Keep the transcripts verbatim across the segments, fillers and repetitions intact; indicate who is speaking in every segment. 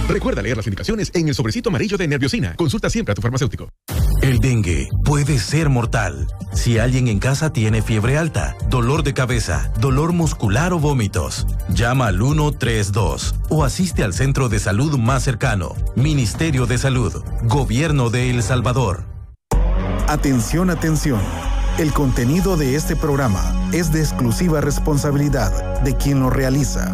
Speaker 1: Recuerda leer las indicaciones en el sobrecito amarillo de Nerviosina. Consulta siempre a tu farmacéutico.
Speaker 2: El dengue puede ser mortal. Si alguien en casa tiene fiebre alta, dolor de cabeza, dolor muscular o vómitos, llama al uno tres dos o asiste al centro de salud más cercano. Ministerio de Salud, Gobierno de El Salvador.
Speaker 3: Atención, atención. El contenido de este programa es de exclusiva responsabilidad de quien lo realiza.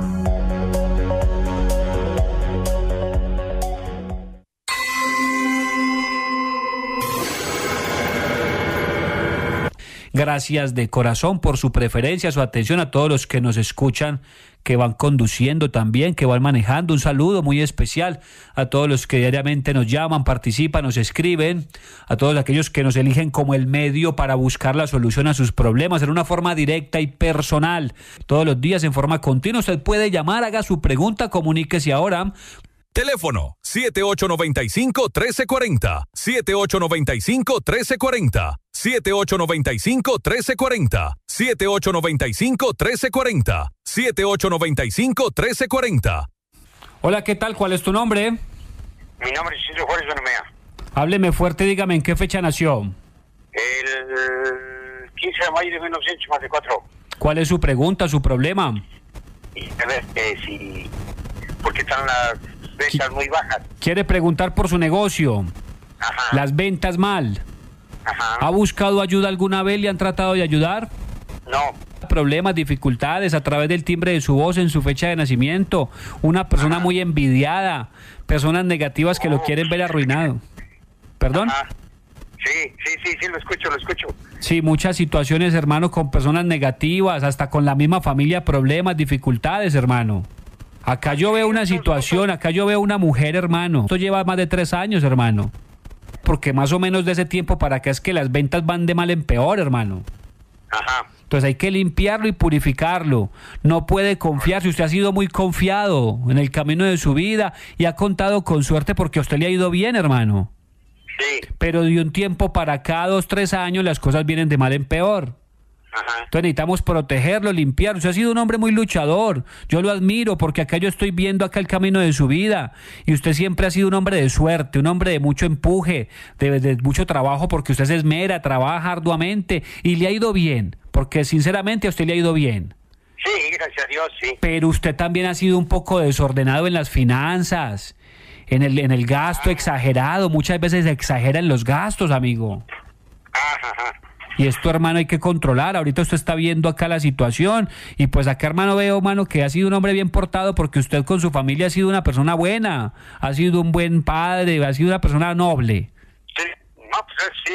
Speaker 4: Gracias de corazón por su preferencia, su atención a todos los que nos escuchan, que van conduciendo también, que van manejando. Un saludo muy especial a todos los que diariamente nos llaman, participan, nos escriben, a todos aquellos que nos eligen como el medio para buscar la solución a sus problemas en una forma directa y personal. Todos los días en forma continua usted puede llamar, haga su pregunta, comuníquese ahora.
Speaker 5: Teléfono siete ocho nueve cinco, uno tres cuatro cero, siete ocho nueve cinco, uno tres cuatro cero, siete ocho nueve cinco, uno tres cuatro cero, siete ocho nueve cinco, uno tres cuatro cero, siete ocho nueve cinco, uno tres cuatro cero.
Speaker 4: Hola, ¿qué tal? ¿Cuál es tu nombre?
Speaker 6: Mi nombre es Isidro Juárez Benemea.
Speaker 4: Hábleme fuerte, dígame, ¿en qué fecha nació?
Speaker 6: El quince de mayo de mil novecientos cincuenta y cuatro.
Speaker 4: ¿Cuál es su pregunta, su problema?
Speaker 6: Y a ver, eh, si... porque están las ventas muy bajas.
Speaker 4: ¿Quiere preguntar por su negocio?
Speaker 6: Ajá.
Speaker 4: Las ventas mal.
Speaker 6: Ajá.
Speaker 4: ¿Ha buscado ayuda alguna vez? ¿Le han tratado de ayudar?
Speaker 6: No.
Speaker 4: Problemas, dificultades a través del timbre de su voz en su fecha de nacimiento. Una persona Ajá. muy envidiada. Personas negativas que oh. lo quieren ver arruinado. ¿Perdón?
Speaker 6: Ajá. Sí, sí, sí, sí, lo escucho, lo escucho.
Speaker 4: Sí, muchas situaciones, hermano, con personas negativas, hasta con la misma familia, problemas, dificultades, hermano. Acá yo veo una situación, acá yo veo una mujer, hermano. Esto lleva más de tres años, hermano. Porque más o menos de ese tiempo para acá es que las ventas van de mal en peor, hermano.
Speaker 6: Ajá.
Speaker 4: Entonces hay que limpiarlo y purificarlo. No puede confiar. Si usted ha sido muy confiado en el camino de su vida y ha contado con suerte porque a usted le ha ido bien, hermano.
Speaker 6: Sí.
Speaker 4: Pero de un tiempo para acá, dos, tres años, las cosas vienen de mal en peor.
Speaker 6: Ajá.
Speaker 4: Entonces necesitamos protegerlo, limpiarlo. Usted ha sido un hombre muy luchador. Yo lo admiro porque acá yo estoy viendo acá el camino de su vida. Y usted siempre ha sido un hombre de suerte, un hombre de mucho empuje, de, de mucho trabajo, porque usted se esmera, trabaja arduamente y le ha ido bien. Porque sinceramente a usted le ha ido bien.
Speaker 6: Sí, gracias a Dios, sí.
Speaker 4: Pero usted también ha sido un poco desordenado en las finanzas, en el, en el gasto exagerado. Muchas veces exagera en los gastos, amigo.
Speaker 6: Ajá, ajá.
Speaker 4: Y esto, hermano, hay que controlar. Ahorita usted está viendo acá la situación y pues acá, hermano, veo, hermano, que ha sido un hombre bien portado porque usted con su familia ha sido una persona buena, ha sido un buen padre, ha sido una persona noble.
Speaker 6: Sí, no, pues sí.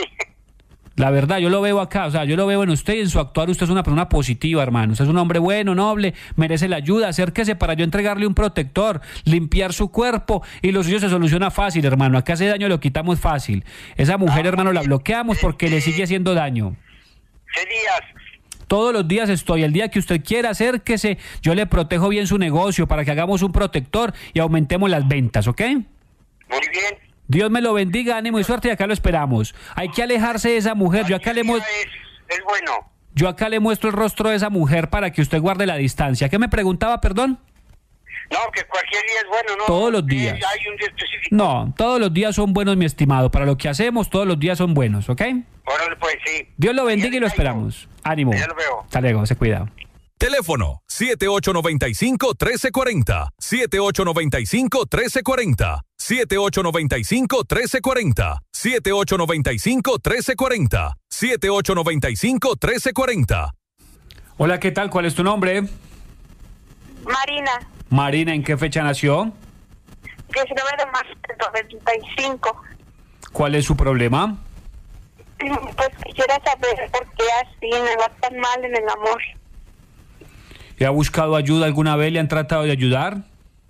Speaker 4: La verdad, yo lo veo acá, o sea, yo lo veo en usted y en su actuar. Usted es una persona positiva, hermano. Usted es un hombre bueno, noble, merece la ayuda. Acérquese para yo entregarle un protector, limpiar su cuerpo y lo suyo se soluciona fácil, hermano. Acá ese daño lo quitamos fácil. Esa mujer, ah, hermano, la bloqueamos porque le sigue haciendo daño.
Speaker 6: ¿Qué días?
Speaker 4: Todos los días estoy. El día que usted quiera, acérquese. Yo le protejo bien su negocio para que hagamos un protector y aumentemos las ventas, ¿ok?
Speaker 6: Muy bien.
Speaker 4: Dios me lo bendiga, ánimo y suerte, y acá lo esperamos. Hay que alejarse de esa mujer. Yo acá le muestro...
Speaker 6: Es, es bueno.
Speaker 4: Yo acá le muestro el rostro de esa mujer para que usted guarde la distancia. ¿Qué me preguntaba, perdón?
Speaker 6: No, que cualquier día es bueno, ¿no?
Speaker 4: Todos los días.
Speaker 6: Hay un día específico.
Speaker 4: No, todos los días son buenos, mi estimado. Para lo que hacemos, todos los días son buenos, ¿ok?
Speaker 6: Órale, pues sí.
Speaker 4: Dios lo bendiga y lo esperamos. Ánimo.
Speaker 6: Ya lo veo.
Speaker 4: Hasta luego, se cuida.
Speaker 5: Teléfono siete ocho nueve cinco, uno tres cuatro cero, siete ocho nueve cinco, uno tres cuatro cero, siete ocho nueve cinco, uno tres cuatro cero, siete ocho nueve cinco, uno tres cuatro cero, siete ocho nueve cinco, uno tres cuatro cero.
Speaker 4: Hola, ¿qué tal? ¿Cuál es tu nombre?
Speaker 7: Marina.
Speaker 4: Marina, ¿en qué fecha nació?
Speaker 7: diecinueve de marzo del noventa y cinco.
Speaker 4: ¿Cuál es su problema?
Speaker 7: Pues quisiera saber por qué así me va tan mal en el amor.
Speaker 4: ¿Y ha buscado ayuda alguna vez? ¿Le han tratado de ayudar?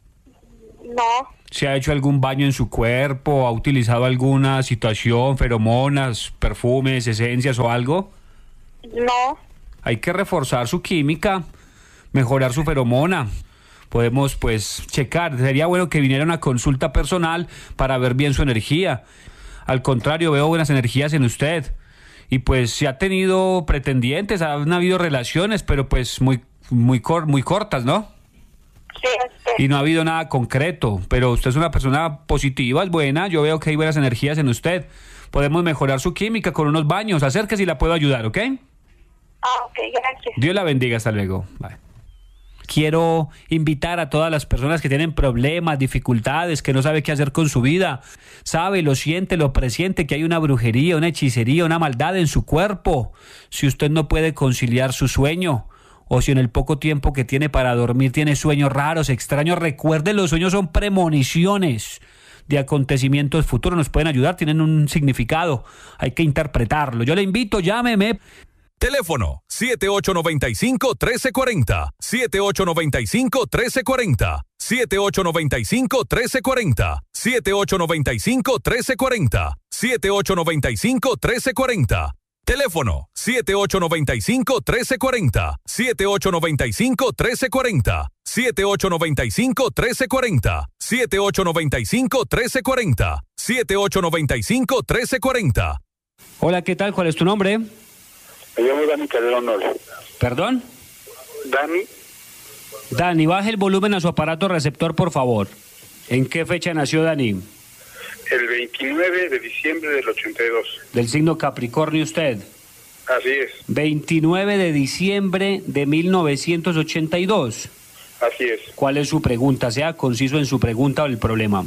Speaker 7: No.
Speaker 4: ¿Se ha hecho algún baño en su cuerpo? ¿Ha utilizado alguna situación, feromonas, perfumes, esencias o algo?
Speaker 7: No.
Speaker 4: Hay que reforzar su química, mejorar su feromona. Podemos, pues, checar. Sería bueno que viniera una consulta personal para ver bien su energía. Al contrario, veo buenas energías en usted. Y pues, si ha tenido pretendientes, han habido relaciones, pero pues muy... Muy cor muy cortas, ¿no?
Speaker 7: Sí, este,
Speaker 4: Y no ha habido nada concreto, pero usted es una persona positiva, es buena, yo veo que hay buenas energías en usted. Podemos mejorar su química con unos baños, acérquese y la puedo ayudar, ¿ok?
Speaker 7: ah, ok, gracias.
Speaker 4: Dios la bendiga, hasta luego. Bye. Quiero invitar a todas las personas que tienen problemas, dificultades, que no sabe qué hacer con su vida. Sabe, lo siente, lo presiente que hay una brujería, una hechicería, una maldad en su cuerpo. Si usted no puede conciliar su sueño, o si en el poco tiempo que tiene para dormir tiene sueños raros, extraños, recuerde, los sueños son premoniciones de acontecimientos futuros, nos pueden ayudar, tienen un significado, hay que interpretarlo. Yo le invito, llámeme.
Speaker 5: Teléfono siete ocho nueve cinco, uno tres cuatro cero, siete ocho nueve cinco, uno tres cuatro cero, siete ocho nueve cinco, uno tres cuatro cero, siete ocho nueve cinco, uno tres cuatro cero, siete ocho nueve cinco, uno tres cuatro cero. Teléfono siete ocho nueve cinco, uno tres cuatro cero, siete ocho nueve cinco, uno tres cuatro cero, siete ocho nueve cinco, uno tres cuatro cero, siete ocho nueve cinco, uno tres cuatro cero, siete ocho nueve cinco, uno tres cuatro cero.
Speaker 4: Hola, ¿qué tal? ¿Cuál es tu nombre?
Speaker 6: Me llamo Dani Calderón Nole.
Speaker 4: ¿Perdón?
Speaker 6: Dani,
Speaker 4: Dani, baje el volumen a su aparato receptor, por favor. ¿En qué fecha nació Dani?
Speaker 6: el veintinueve de diciembre del ochenta y dos.
Speaker 4: Del signo Capricornio usted.
Speaker 6: Así es,
Speaker 4: veintinueve de diciembre de mil novecientos ochenta y dos.
Speaker 6: así es.
Speaker 4: ¿Cuál es su pregunta? Sea conciso en su pregunta o el problema.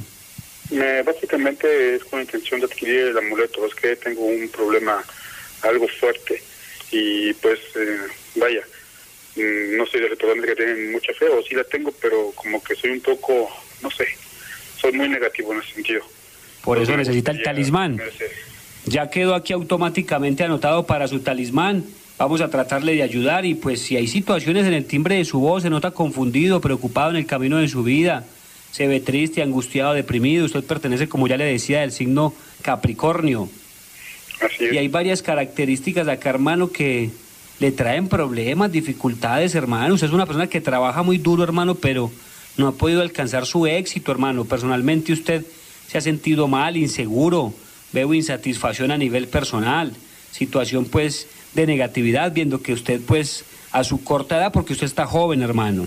Speaker 6: Me, básicamente es con la intención de adquirir el amuleto. Es que tengo un problema algo fuerte y pues eh, vaya, mm, no soy de los personas que tienen mucha fe, o sí la tengo, pero como que soy un poco, no sé, soy muy negativo en ese sentido.
Speaker 4: Por eso
Speaker 6: Entonces,
Speaker 4: necesita el
Speaker 6: ya-
Speaker 4: talismán.
Speaker 6: merece-
Speaker 4: Ya quedó aquí automáticamente anotado para su talismán. Vamos a tratarle de ayudar y pues si hay situaciones en el timbre de su voz, se nota confundido, preocupado en el camino de su vida, se ve triste, angustiado, deprimido. Usted pertenece, como ya le decía, del signo Capricornio.
Speaker 6: Así es.
Speaker 4: Y hay varias características acá, hermano, que le traen problemas, dificultades, hermano. Usted es una persona que trabaja muy duro, hermano, pero no ha podido alcanzar su éxito, hermano. Personalmente usted se ha sentido mal, inseguro, veo insatisfacción a nivel personal, situación pues de negatividad, viendo que usted pues a su corta edad, porque usted está joven, hermano,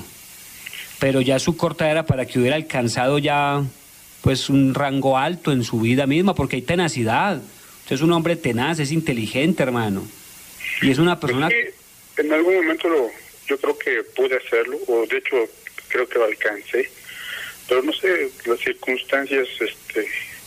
Speaker 4: pero ya su corta edad era para que hubiera alcanzado ya pues un rango alto en su vida misma, porque hay tenacidad. Usted es un hombre tenaz, es inteligente, hermano, y es una persona...
Speaker 6: Pues sí, en algún momento lo, yo creo que pude hacerlo, o de hecho creo que lo alcancé, pero no sé, las circunstancias, este,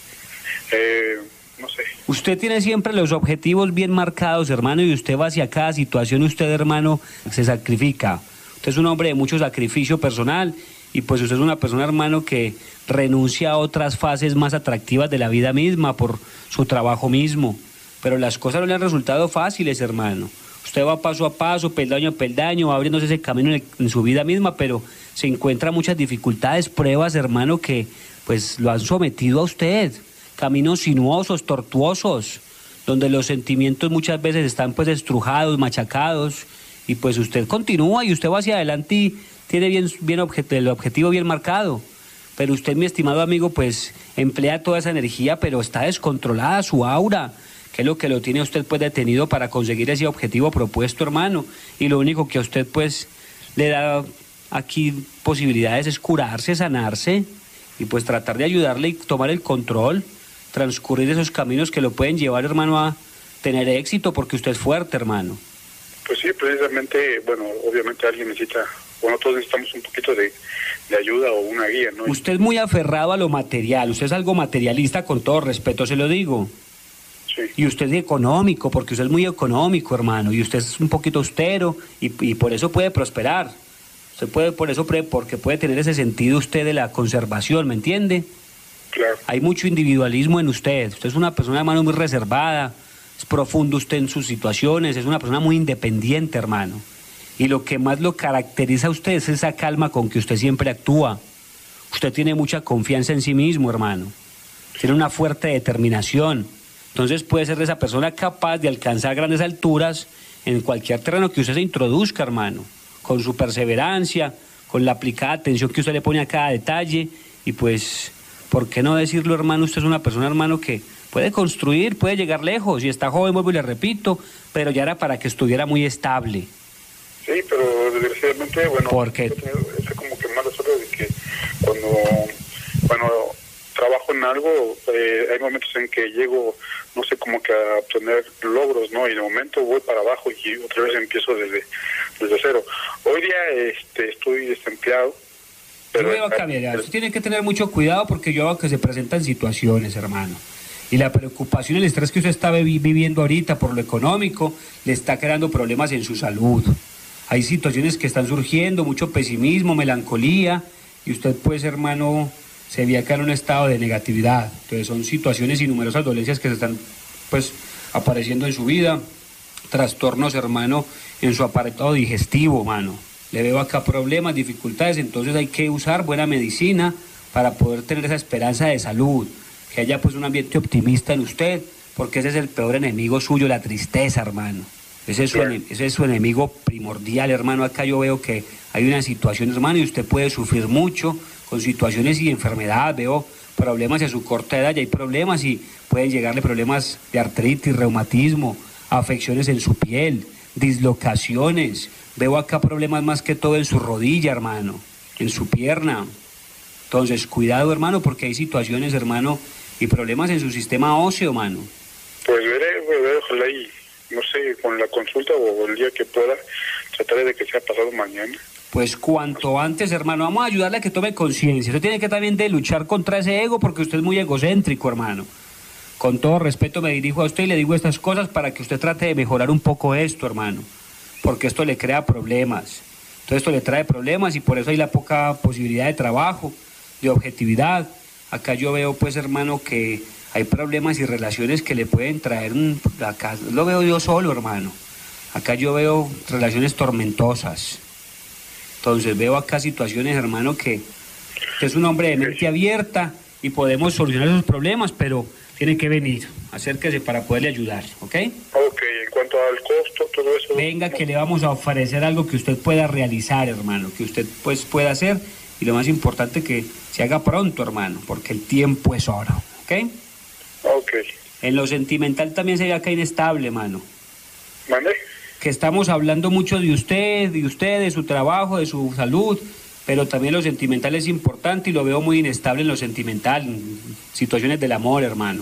Speaker 6: eh, no sé.
Speaker 4: Usted tiene siempre los objetivos bien marcados, hermano, y usted va hacia cada situación, usted, hermano, se sacrifica. Usted es un hombre de mucho sacrificio personal y pues usted es una persona, hermano, que renuncia a otras fases más atractivas de la vida misma por su trabajo mismo. Pero las cosas no le han resultado fáciles, hermano. Usted va paso a paso, peldaño a peldaño, va abriéndose ese camino en, el- en su vida misma, pero se encuentra muchas dificultades, pruebas, hermano, que pues lo han sometido a usted. Caminos sinuosos, tortuosos, donde los sentimientos muchas veces están pues estrujados, machacados, y pues usted continúa y usted va hacia adelante y tiene bien, bien objet- el objetivo bien marcado. Pero usted, mi estimado amigo, pues emplea toda esa energía, pero está descontrolada su aura, que es lo que lo tiene a usted pues detenido para conseguir ese objetivo propuesto, hermano. Y lo único que a usted pues le da aquí posibilidades es curarse, sanarse, y pues tratar de ayudarle y tomar el control, transcurrir esos caminos que lo pueden llevar, hermano, a tener éxito, porque usted es fuerte, hermano.
Speaker 6: Pues sí, precisamente, bueno, obviamente alguien necesita, bueno, todos necesitamos un poquito de, de ayuda o una guía, ¿no?
Speaker 4: Usted es muy aferrado a lo material, usted es algo materialista, con todo respeto se lo digo.
Speaker 6: Sí.
Speaker 4: Y usted es económico, porque usted es muy económico, hermano, y usted es un poquito austero, y, y por eso puede prosperar. Usted puede, por eso, puede- porque puede tener ese sentido usted de la conservación, ¿me entiende?
Speaker 6: Claro.
Speaker 4: Hay mucho individualismo en usted. Usted es una persona, hermano, muy reservada, es profundo usted en sus situaciones, es una persona muy independiente, hermano. Y lo que más lo caracteriza a usted es esa calma con que usted siempre actúa. Usted tiene mucha confianza en sí mismo, hermano. Tiene una fuerte determinación. Entonces puede ser de esa persona capaz de alcanzar grandes alturas en cualquier terreno que usted se introduzca, hermano. Con su perseverancia, con la aplicada atención que usted le pone a cada detalle. Y pues, ¿por qué no decirlo, hermano? Usted es una persona, hermano, que puede construir, puede llegar lejos. Y está joven, vuelvo y le repito, pero ya era para que estuviera muy estable.
Speaker 6: Sí, pero desgraciadamente, bueno,
Speaker 4: ¿Por qué?
Speaker 6: he tenido ese como que mala suerte de cuando, cuando trabajo en algo, eh, hay momentos en que llego, no sé, como que a obtener logros, ¿no? Y de momento voy para abajo y otra vez empiezo desde, desde cero. Hoy día este, estoy desempleado.
Speaker 4: Pero yo veo acá, mira, usted tiene que tener mucho cuidado porque yo veo que se presentan situaciones, hermano. Y la preocupación y el estrés que usted está vi- viviendo ahorita por lo económico le está creando problemas en su salud. Hay situaciones que están surgiendo, mucho pesimismo, melancolía, y usted, pues, hermano, se ve acá en un estado de negatividad. Entonces son situaciones y numerosas dolencias que se están, pues, apareciendo en su vida. Trastornos, hermano, en su aparato digestivo, mano. Le veo acá problemas, dificultades, entonces hay que usar buena medicina para poder tener esa esperanza de salud. Que haya pues un ambiente optimista en usted, porque ese es el peor enemigo suyo, la tristeza, hermano. Ese es, su, ese es su enemigo primordial, hermano. Acá yo veo que hay una situación, hermano, y usted puede sufrir mucho con situaciones y enfermedades. Veo problemas a su corta edad, ya hay problemas y pueden llegarle problemas de artritis, reumatismo, afecciones en su piel, dislocaciones. Veo acá problemas más que todo en su rodilla, hermano, en su pierna. Entonces, cuidado, hermano, porque hay situaciones, hermano, y problemas en su sistema óseo, mano.
Speaker 6: Pues veré, veré, ojalá y, no sé, con la consulta o el día que pueda, trataré de que sea pasado mañana.
Speaker 4: Pues cuanto antes, hermano, vamos a ayudarle a que tome conciencia. Usted tiene que también de luchar contra ese ego porque usted es muy egocéntrico, hermano. Con todo respeto me dirijo a usted y le digo estas cosas para que usted trate de mejorar un poco esto, hermano. Porque esto le crea problemas. Todo esto le trae problemas y por eso hay la poca posibilidad de trabajo, de objetividad. Acá yo veo, pues, hermano, que hay problemas y relaciones que le pueden traer un... Acá lo veo yo solo, hermano. Acá yo veo relaciones tormentosas. Entonces veo acá situaciones, hermano, que, que es un hombre de mente abierta y podemos solucionar esos problemas, pero tiene que venir. Acérquese para poderle ayudar, ¿ok?
Speaker 6: Ok, en cuanto al costo, todo eso...
Speaker 4: Venga, que le vamos a ofrecer algo que usted pueda realizar, hermano, que usted, pues, pueda hacer. Y lo más importante, que se haga pronto, hermano, porque el tiempo es oro, ¿ok?
Speaker 6: Ok.
Speaker 4: En lo sentimental también se ve acá inestable, mano.
Speaker 6: ¿Mande?
Speaker 4: Que estamos hablando mucho de usted, de usted, de su trabajo, de su salud, pero también lo sentimental es importante y lo veo muy inestable en lo sentimental, en situaciones del amor, hermano.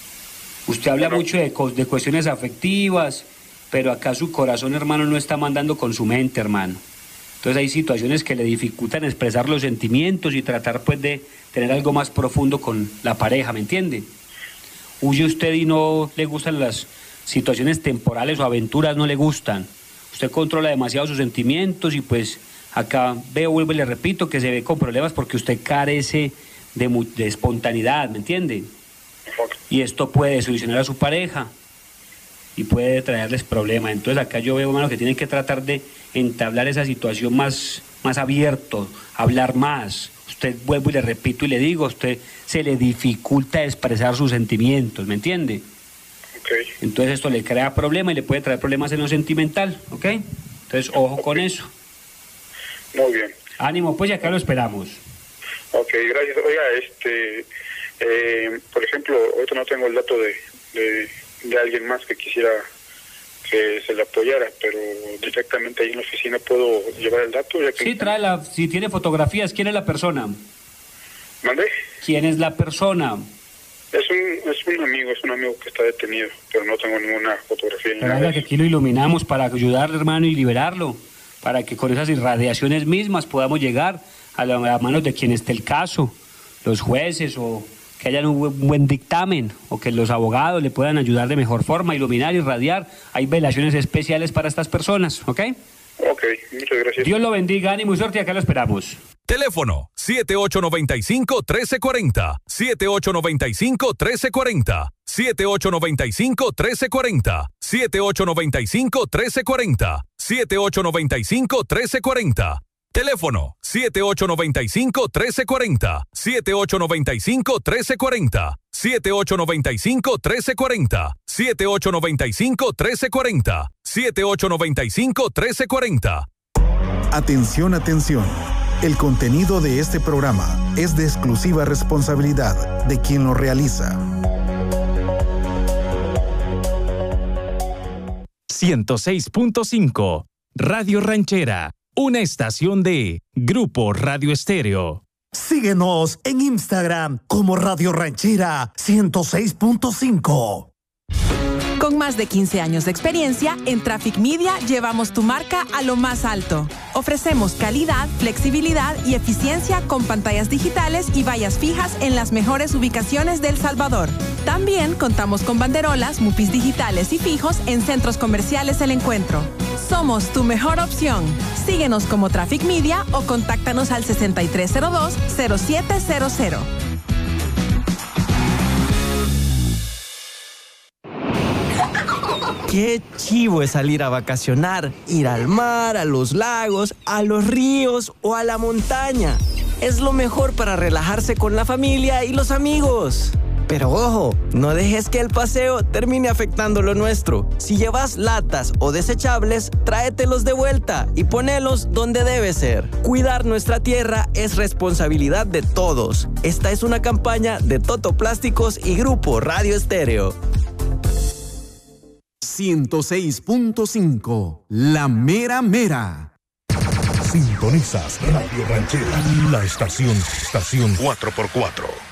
Speaker 4: Usted habla
Speaker 6: Bueno.
Speaker 4: mucho de, co- de cuestiones afectivas, pero acá su corazón, hermano, no está mandando con su mente, hermano. Entonces hay situaciones que le dificultan expresar los sentimientos y tratar, pues, de tener algo más profundo con la pareja, ¿me entiende? Huye usted y no le gustan las situaciones temporales o aventuras, no le gustan. Usted controla demasiado sus sentimientos y pues acá veo, vuelvo y le repito, que se ve con problemas porque usted carece de, mu- de espontaneidad, ¿me entiende?
Speaker 6: Ok.
Speaker 4: Y esto puede solucionar a su pareja y puede traerles problemas. Entonces acá yo veo, hermano, que tienen que tratar de entablar esa situación más, más abierto, hablar más. Usted, vuelvo y le repito y le digo, a usted se le dificulta expresar sus sentimientos, ¿me entiende?
Speaker 6: Ok.
Speaker 4: Entonces esto le crea problemas y le puede traer problemas en lo sentimental, ¿ok? Entonces ojo con eso.
Speaker 6: Muy bien.
Speaker 4: Ánimo, pues, y acá lo esperamos.
Speaker 6: Ok, gracias. Oiga, este, eh, por ejemplo, ahorita no tengo el dato de, de, de alguien más que quisiera que se le apoyara, pero directamente ahí en la oficina puedo llevar el dato. Ya que
Speaker 4: Sí, trae la, si tiene fotografías, ¿quién es la persona?
Speaker 6: ¿Mande?
Speaker 4: ¿Quién es la persona?
Speaker 6: Es un, es un amigo, es un amigo que está detenido, pero no tengo ninguna fotografía ni
Speaker 4: Pero
Speaker 6: nada.
Speaker 4: venga, que aquí lo iluminamos para ayudarle, hermano, y liberarlo, para que con esas irradiaciones mismas podamos llegar a las manos de quien esté el caso, los jueces, o que haya un buen, buen dictamen, o que los abogados le puedan ayudar de mejor forma, iluminar, irradiar. Hay velaciones especiales para estas personas, ¿ok?
Speaker 6: Ok, muchas gracias.
Speaker 4: Dios lo bendiga, ánimo y suerte, y acá lo esperamos.
Speaker 5: Teléfono siete ocho nueve cinco, uno tres cuatro cero, siete ocho nueve cinco, uno tres cuatro cero, siete ocho nueve cinco, uno tres cuatro cero, siete ocho nueve cinco, uno tres cuatro cero, siete ocho nueve cinco, uno tres cuatro cero. Teléfono siete ocho nueve cinco, uno tres cuatro cero, siete ocho nueve cinco, uno tres cuatro cero, siete ocho nueve cinco, uno tres cuatro cero, siete ocho nueve cinco, uno tres cuatro cero, siete ocho nueve cinco, uno tres cuatro cero.
Speaker 3: Atención, atención. El contenido de este programa es de exclusiva responsabilidad de quien lo realiza.
Speaker 8: ciento seis punto cinco Radio Ranchera, una estación de Grupo Radio Estéreo.
Speaker 9: Síguenos en Instagram como Radio Ranchera ciento seis punto cinco.
Speaker 10: Con más de quince años de experiencia, en Traffic Media llevamos tu marca a lo más alto. Ofrecemos calidad, flexibilidad y eficiencia con pantallas digitales y vallas fijas en las mejores ubicaciones de El Salvador. También contamos con banderolas, mupis digitales y fijos en centros comerciales El Encuentro. Somos tu mejor opción. Síguenos como Traffic Media o contáctanos al sesenta y tres cero dos, cero siete cero cero.
Speaker 11: Qué chivo es salir a vacacionar, ir al mar, a los lagos, a los ríos o a la montaña. Es lo mejor para relajarse con la familia y los amigos. Pero ojo, no dejes que el paseo termine afectando lo nuestro. Si llevas latas o desechables, tráetelos de vuelta y ponelos donde debe ser. Cuidar nuestra tierra es responsabilidad de todos. Esta es una campaña de Toto Plásticos y Grupo Radio Estéreo.
Speaker 12: ciento seis punto cinco, La Mera Mera.
Speaker 13: Sintonizas Radio Ranchera, la estación, estación cuatro por cuatro.